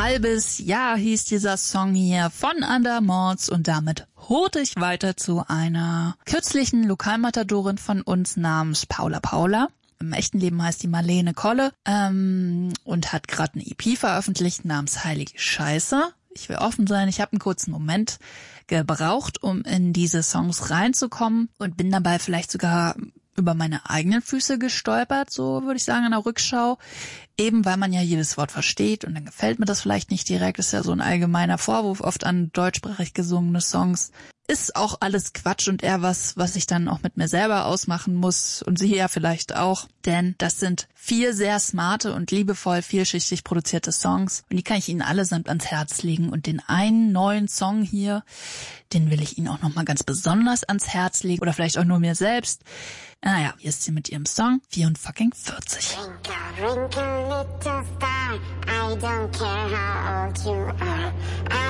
Halbes Jahr hieß dieser Song hier von Andermords und damit holte ich weiter zu einer kürzlichen Lokalmatadorin von uns namens Paula Paula. Im echten Leben heißt die Marlene Kolle und hat gerade eine EP veröffentlicht namens Heilige Scheiße. Ich will offen sein, ich habe einen kurzen Moment gebraucht, um in diese Songs reinzukommen und bin dabei vielleicht sogar über meine eigenen Füße gestolpert, so würde ich sagen in der Rückschau. Eben weil man ja jedes Wort versteht und dann gefällt mir das vielleicht nicht direkt. Das ist ja so ein allgemeiner Vorwurf oft an deutschsprachig gesungene Songs. Ist auch alles Quatsch und eher was ich dann auch mit mir selber ausmachen muss und sie ja vielleicht auch. Denn das sind 4 sehr smarte und liebevoll vielschichtig produzierte Songs und die kann ich Ihnen allesamt ans Herz legen. Und den einen neuen Song hier, den will ich Ihnen auch nochmal ganz besonders ans Herz legen oder vielleicht auch nur mir selbst. Naja, hier ist sie mit ihrem Song 44. Wrinkle, wrinkle, little star, I don't care how old you are.